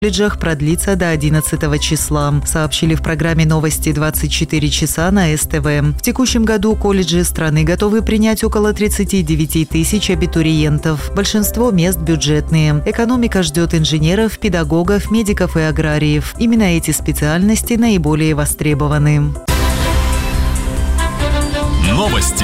колледжах продлится до 11 числа, сообщили в программе «Новости 24 часа» на СТВ. В текущем году колледжи страны готовы принять около 39 тысяч абитуриентов. Большинство мест бюджетные. Экономика ждет инженеров, педагогов, медиков и аграриев. Именно эти специальности наиболее востребованы. Новости.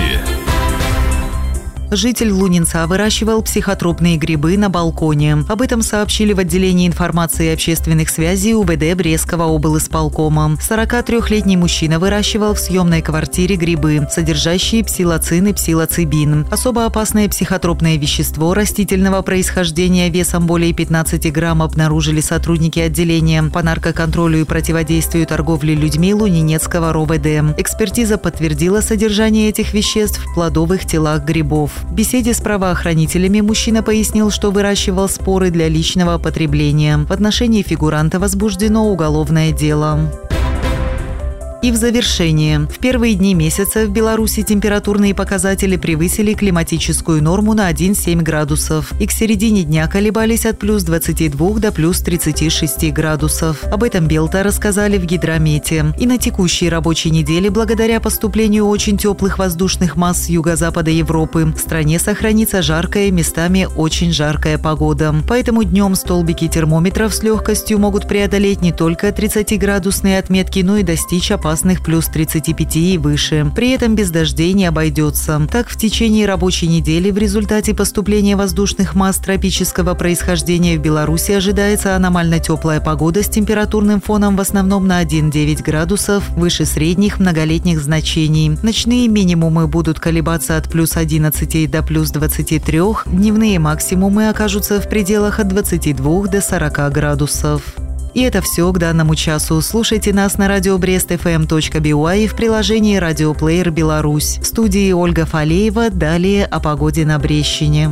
Житель Лунинца выращивал психотропные грибы на балконе. Об этом сообщили в отделении информации и общественных связей УВД Брестского облисполкома. 43-летний мужчина выращивал в съемной квартире грибы, содержащие псилоцин и псилоцибин. Особо опасное психотропное вещество растительного происхождения весом более 15 грамм обнаружили сотрудники отделения по наркоконтролю и противодействию торговле людьми Лунинецкого РОВД. Экспертиза подтвердила содержание этих веществ в плодовых телах грибов. В беседе с правоохранителями мужчина пояснил, что выращивал споры для личного потребления. В отношении фигуранта возбуждено уголовное дело. И в завершение. В первые дни месяца в Беларуси температурные показатели превысили климатическую норму на 1,7 градусов и к середине дня колебались от плюс 22 до плюс 36 градусов. Об этом Белта рассказали в Гидромете. И на текущей рабочей неделе, благодаря поступлению очень теплых воздушных масс с юго-запада Европы, в стране сохранится жаркая, местами очень жаркая погода. Поэтому днем столбики термометров с легкостью могут преодолеть не только 30-градусные отметки, но и достичь опасных плюс 35 и выше. При этом без дождей не обойдется. Так, в течение рабочей недели в результате поступления воздушных масс тропического происхождения в Беларуси ожидается аномально теплая погода с температурным фоном в основном на 1,9 градусов выше средних многолетних значений. Ночные минимумы будут колебаться от плюс 11 до плюс 23, дневные максимумы окажутся в пределах от 22 до 40 градусов. И это все к данному часу. Слушайте нас на радио brestfm.by и в приложении «Радиоплеер Беларусь». В студии Ольга Фалеева. Далее о погоде на Брестщине.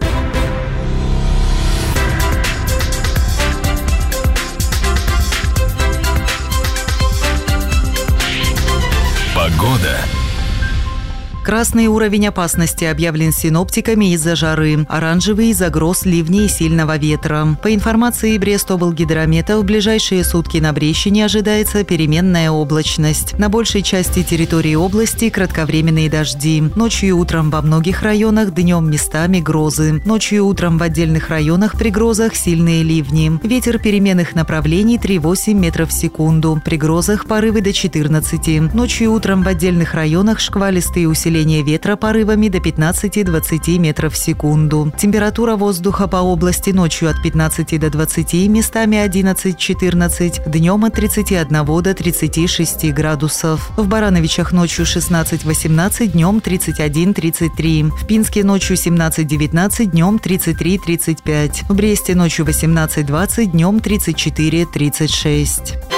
Погода. Красный уровень опасности объявлен синоптиками из-за жары, оранжевый из-за гроз, ливней и сильного ветра. По информации Брестоблгидромета, в ближайшие сутки на Брестщине ожидается переменная облачность. На большей части территории области кратковременные дожди. Ночью и утром во многих районах, днем местами грозы. Ночью и утром в отдельных районах при грозах сильные ливни. Ветер переменных направлений 3,8 метров в секунду. При грозах порывы до 14. Ночью и утром в отдельных районах шквалистые усиления ветра порывами до 15-20 метров в секунду. Температура воздуха по области ночью от 15 до 20, местами 11-14, днем от 31 до 36 градусов. В Барановичах ночью 16-18, днем 31-33. В Пинске ночью 17-19, днем 33-35. В Бресте ночью 18-20, днем 34-36.